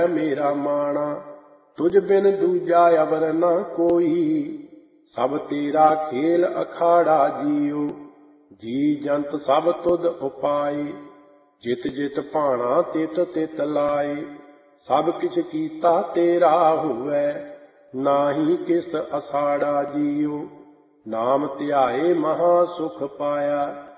ਮੇਰਾ ਮਾਣਾ, ਤੁਝ ਬਿਨ ਦੂਜਾ ਅਵਰ ਨਾ ਕੋਈ। ਸਭ ਤੇਰਾ ਖੇਲ ਅਖਾੜਾ ਜੀਉ, ਜੀ ਜੰਤ ਸਭ ਤੁਧ ਉਪਾਏ। ਜਿਤ ਜਿਤ ਭਾਣਾ ਤਿਤ ਤਿਤ ਲਾਏ, ਸਭ ਕਿਛ ਕੀਤਾ ਤੇਰਾ ਹੋਵੈ। ਨਾਹੀ ਕਿਸ ਅਸਾੜਾ ਜੀਉ, ਨਾਮ ਧਿਆਏ ਮਹਾ ਸੁਖ ਪਾਇਆ।